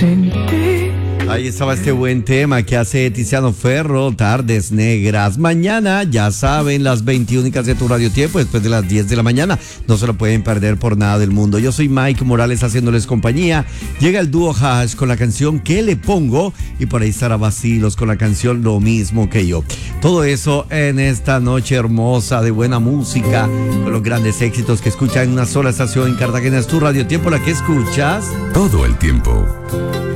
sin ti. Ahí estaba este buen tema que hace Tiziano Ferro, Tardes Negras. Mañana, ya saben, las 21 de tu radio tiempo, después de las 10 de la mañana. No se lo pueden perder por nada del mundo. Yo soy Mike Morales haciéndoles compañía. Llega el dúo Hash con la canción ¿Qué le pongo? Y por ahí estará Vacilos con la canción Lo mismo que yo. Todo eso en esta noche hermosa de buena música, con los grandes éxitos que escuchan en una sola estación en Cartagena. Es tu radio tiempo, la que escuchas todo el tiempo.